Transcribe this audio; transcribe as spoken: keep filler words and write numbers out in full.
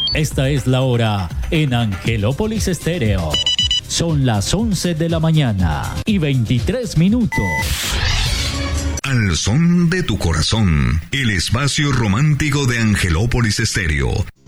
Esta es la hora en Angelópolis Estéreo. Son las once de la mañana y veintitrés minutos. Al son de tu corazón, el espacio romántico de Angelópolis Estéreo